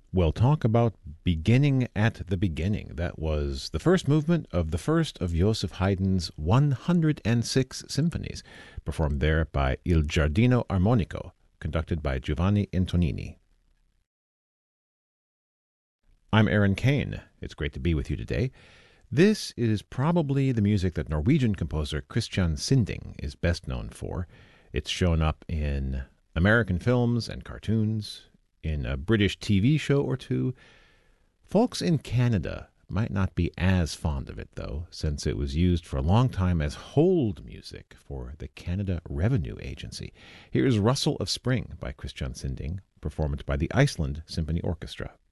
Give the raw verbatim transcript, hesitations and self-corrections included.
We'll talk about Beginning at the Beginning. That was the first movement of the first of Joseph Haydn's one hundred six symphonies, performed there by Il Giardino Armonico, conducted by Giovanni Antonini. I'm Aaron Kane. It's great to be with you today. This is probably the music that Norwegian composer Christian Sinding is best known for. It's shown up in American films and cartoons, in a British T V show or two. Folks in Canada might not be as fond of it, though, since it was used for a long time as hold music for the Canada Revenue Agency. Here's Rustle of Spring by Christian Sinding, performed by the Iceland Symphony Orchestra.